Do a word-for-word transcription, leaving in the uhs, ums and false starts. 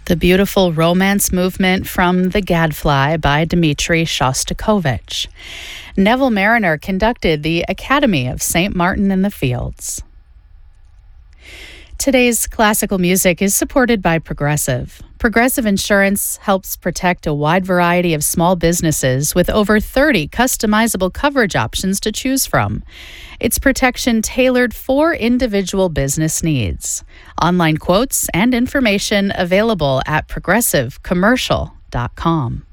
The beautiful romance movement from The Gadfly by Dmitri Shostakovich. Neville Marriner conducted the Academy of Saint Martin in the Fields. Today's classical music is supported by Progressive. Progressive Insurance helps protect a wide variety of small businesses with over thirty customizable coverage options to choose from. It's protection tailored for individual business needs. Online quotes and information available at progressive commercial dot com.